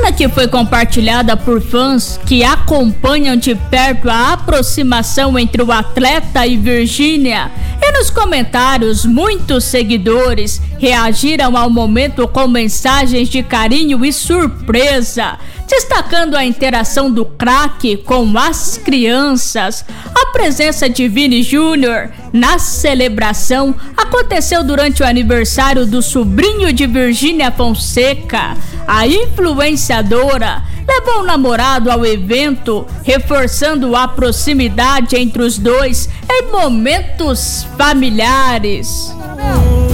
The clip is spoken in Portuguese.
cena que foi compartilhada por fãs que acompanham de perto a aproximação entre o atleta e Virgínia. E nos comentários, muitos seguidores reagiram ao momento com mensagens de carinho e surpresa, destacando a interação do craque com as crianças. A presença de Vini Júnior na celebração aconteceu durante o aniversário do sobrinho de Virgínia Fonseca. A influenciadora levou o namorado ao evento, reforçando a proximidade entre os dois em momentos familiares.